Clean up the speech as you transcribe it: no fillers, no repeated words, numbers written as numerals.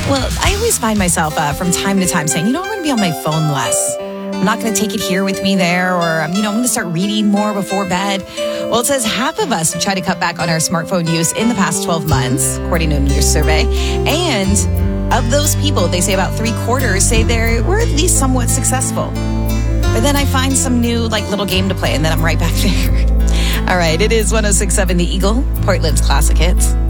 Well, I always find myself from time to time saying, I'm going to be on my phone less. I'm not going to take it here with me there, or, I'm going to start reading more before bed. Well, it says half of us have tried to cut back on our smartphone use in the past 12 months, according to a new survey. And of those people, they say about 3/4 say they were at least somewhat successful. But then I find some new little game to play, and then I'm right back there. All right, it is 106.7 The Eagle, Portland's Classic Hits.